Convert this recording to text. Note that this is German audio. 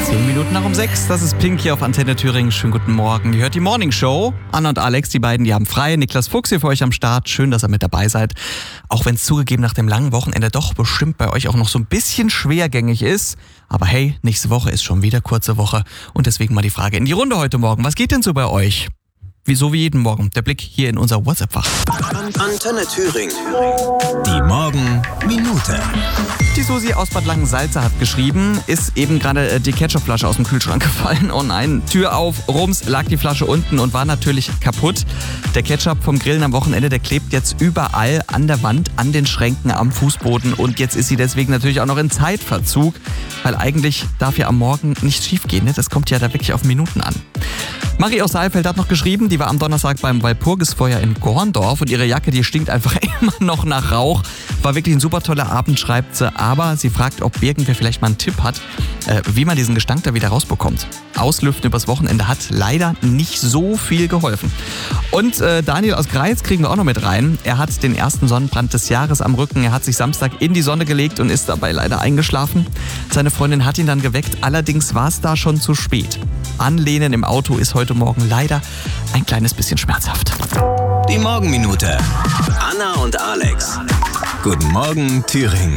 10 Minuten nach um 6, das ist Pink hier auf Antenne Thüringen. Schönen guten Morgen. Ihr hört die Morning Show. Anna und Alex, die beiden, die haben frei. Niklas Fuchs hier für euch am Start. Schön, dass ihr mit dabei seid. Auch wenn es zugegeben nach dem langen Wochenende doch bestimmt bei euch auch noch so ein bisschen schwergängig ist. Aber hey, nächste Woche ist schon wieder kurze Woche. Und deswegen mal die Frage in die Runde heute Morgen. Was geht denn so bei euch? So wie jeden Morgen. Der Blick hier in unser WhatsApp-Fach. Antenne Thüringen. Die Morgenminute. Die Susi aus Bad Langensalza hat geschrieben, ist eben gerade die Ketchupflasche aus dem Kühlschrank gefallen. Oh nein, Tür auf, rums, lag die Flasche unten und war natürlich kaputt. Der Ketchup vom Grillen am Wochenende, der klebt jetzt überall an der Wand, an den Schränken, am Fußboden. Und jetzt ist sie deswegen natürlich auch noch in Zeitverzug, weil eigentlich darf ja am Morgen nichts schief gehen. Ne? Das kommt ja da wirklich auf Minuten an. Marie aus Saalfeld hat noch geschrieben, die war am Donnerstag beim Walpurgisfeuer in Gorndorf und ihre Jacke, die stinkt einfach immer noch nach Rauch. War wirklich ein super toller Abend, schreibt sie, aber sie fragt, ob irgendwer vielleicht mal einen Tipp hat, wie man diesen Gestank da wieder rausbekommt. Auslüften übers Wochenende hat leider nicht so viel geholfen. Und Daniel aus Greiz kriegen wir auch noch mit rein. Er hat den ersten Sonnenbrand des Jahres am Rücken. Er hat sich Samstag in die Sonne gelegt und ist dabei leider eingeschlafen. Seine Freundin hat ihn dann geweckt, allerdings war es da schon zu spät. Anlehnen im Auto ist heute Morgen leider ein kleines bisschen schmerzhaft. Die Morgenminute. Anna und Alex. Guten Morgen, Thüringen.